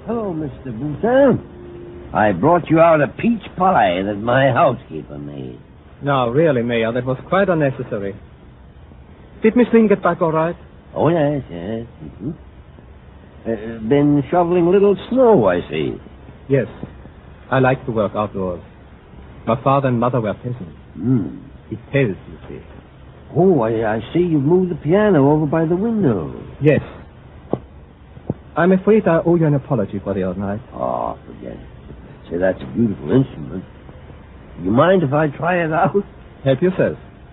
Hello, Mr. Boutin. I brought you out a peach pie that my housekeeper made. No, really, Mayor, that was quite unnecessary. Did Miss Lynn get back all right? Oh, yes. Mm-hmm. Been shoveling a little snow, I see. Yes. I like to work outdoors. My father and mother were peasants. It tells, you see. Oh, I see you've moved the piano over by the window. Yes. I'm afraid I owe you an apology for the other night. Oh, forget it. Say, that's a beautiful instrument. You mind if I try it out? Help yourself.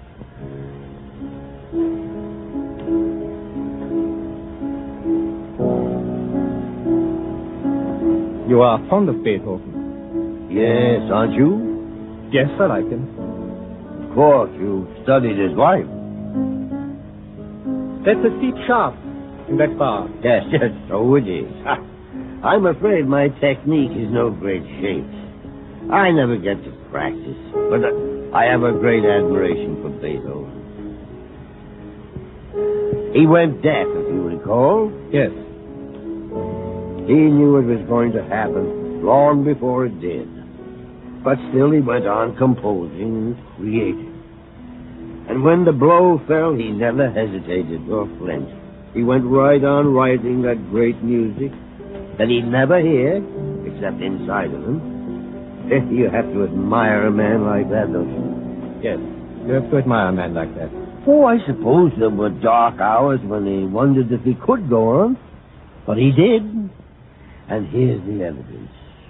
You are fond of Beethoven? Yes, aren't you? Yes, I like him. Of course, you studied his life. That's a steep shaft in that bar. Yes, so it is. I'm afraid my technique is no great shape. I never get to practice, but I have a great admiration for Beethoven. He went deaf, if you recall. Yes. He knew it was going to happen long before it did. But still he went on composing and creating. And when the blow fell, he never hesitated or flinched. He went right on writing that great music that he'd never hear, except inside of him. You have to admire a man like that, don't you? Yes, you have to admire a man like that. Oh, I suppose there were dark hours when he wondered if he could go on. But he did. And here's the evidence.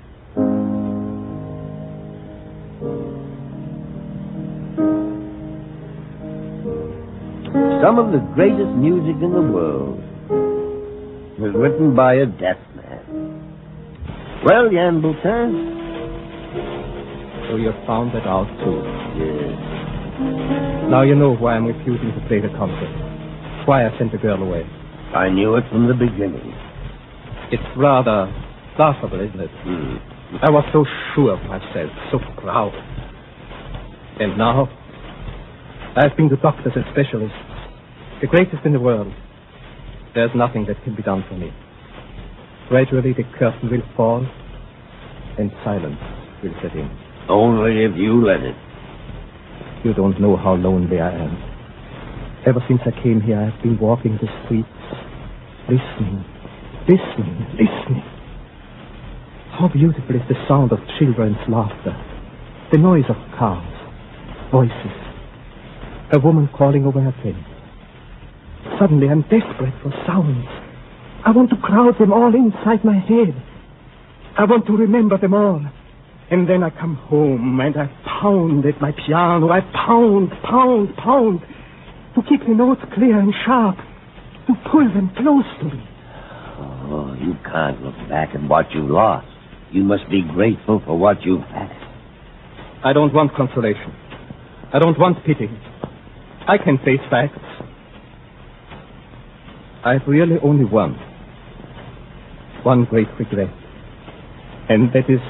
Some of the greatest music in the world was written by a deaf man. Well, Jan Boutin? So you found that out, too? Yes. Now you know why I'm refusing to play the concert. Why I sent the girl away. I knew it from the beginning. It's rather laughable, isn't it? I was so sure of myself, so proud. And now, I've been to doctors and specialists, the greatest in the world. There's nothing that can be done for me. Gradually, the curtain will fall, and silence will set in. Only if you let it. You don't know how lonely I am. Ever since I came here, I've been walking the streets, listening. How beautiful is the sound of children's laughter, the noise of cars, voices, a woman calling over her friend. Suddenly I'm desperate for sounds. I want to crowd them all inside my head. I want to remember them all. And then I come home and I pound at my piano. I pound, to keep the notes clear and sharp, to pull them close to me. Oh, you can't look back at what you lost. You must be grateful for what you've had. I don't want consolation. I don't want pity. I can face facts. I've really only one great regret. And that is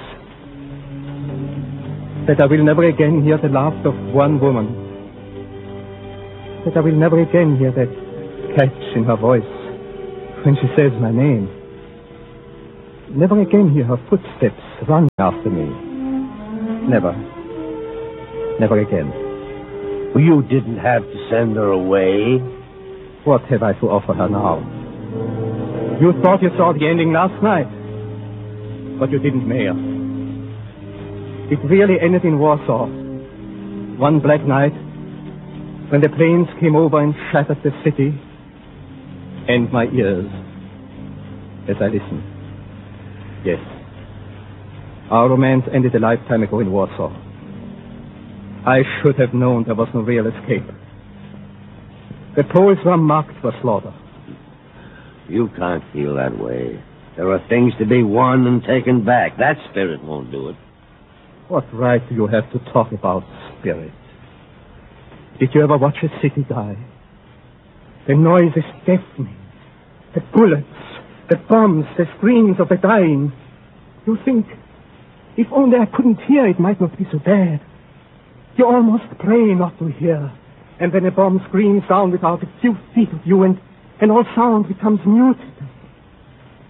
that I will never again hear the laughter of one woman. That I will never again hear that catch in her voice when she says my name. Never again hear her footsteps run after me. Never again. You didn't have to send her away. What have I to offer her now? You thought you saw the ending last night, but you didn't, Mayor. It really ended in Warsaw. One black night, when the planes came over and shattered the city, and my ears, as I listened. Yes. Our romance ended a lifetime ago in Warsaw. I should have known there was no real escape. The Poles were marked for slaughter. You can't feel that way. There are things to be won and taken back. That spirit won't do it. What right do you have to talk about spirit? Did you ever watch a city die? The noise is deafening. The bullets, the bombs, the screams of the dying. You think, if only I couldn't hear, it might not be so bad. You almost pray not to hear. And then a bomb screams down without a few feet of you, and all sound becomes muted.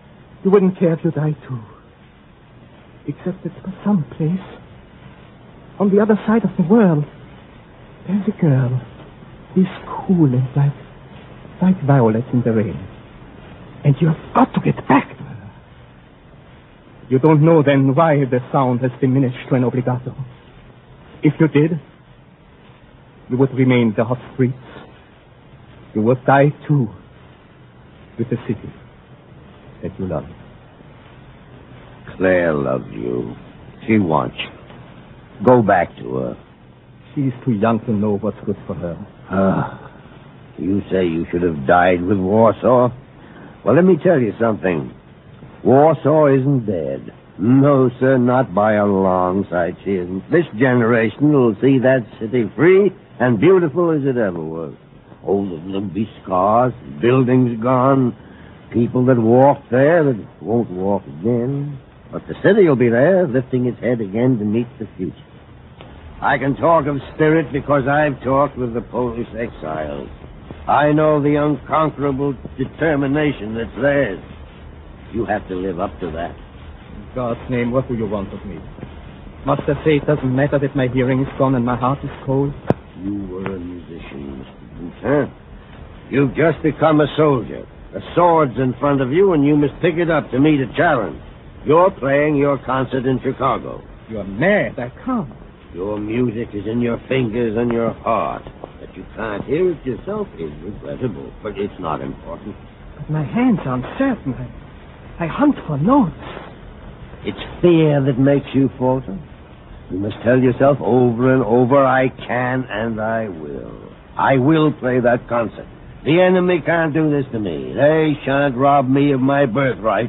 You wouldn't care if you died too. Except that for some place, on the other side of the world, there's a girl. He's cool and like violets in the rain. And you've got to get back to her. You don't know then why the sound has diminished to an obligato. If you did, you would remain the hot streets. You would die too with the city that you love. Claire loves you. She wants you. Go back to her. She's too young to know what's good for her. You say you should have died with Warsaw? Well, let me tell you something. Warsaw isn't dead. No, sir, not by a long sight she isn't. This generation will see that city free and beautiful as it ever was. Oh, there'll be scars, buildings gone, people that walked there that won't walk again. But the city will be there, lifting its head again to meet the future. I can talk of spirit because I've talked with the Polish exiles. I know the unconquerable determination that's theirs. You have to live up to that. In God's name, what do you want of me? Must I say it doesn't matter that my hearing is gone and my heart is cold? You were a musician, Mr. Booth, huh? You've just become a soldier. The sword's in front of you, and you must pick it up to meet a challenge. You're playing your concert in Chicago. You're mad. I can't. Your music is in your fingers and your heart. That you can't hear it yourself is regrettable, but it's not important. But my hands are uncertain. I hunt for notes. It's fear that makes you falter. You must tell yourself over and over, I can and I will. I will play that concert. The enemy can't do this to me. They shan't rob me of my birthright.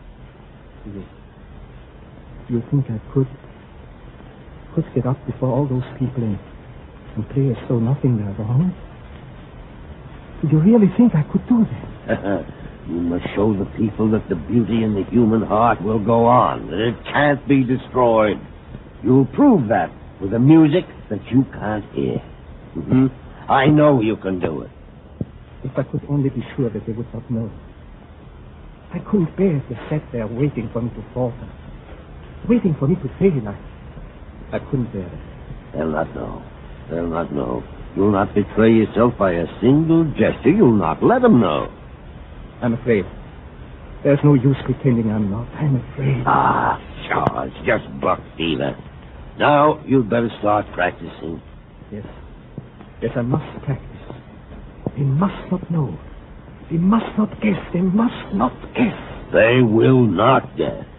Do you think I could get up before all those people and play as though nothing were wrong? Do you really think I could do that? You must show the people that the beauty in the human heart will go on, that it can't be destroyed. You'll prove that with a music that you can't hear. I know you can do it. If I could only be sure that they would not know. I couldn't bear to sit there waiting for me to falter, waiting for me to fail. I couldn't bear it. They'll not know. They'll not know. You'll not betray yourself by a single gesture. You'll not let them know. I'm afraid. There's no use pretending I'm not. I'm afraid. Sure. It's just buck fever. Now, you'd better start practicing. Yes. Yes, I must practice. They must not know. They must not guess. They must not guess. They will not guess.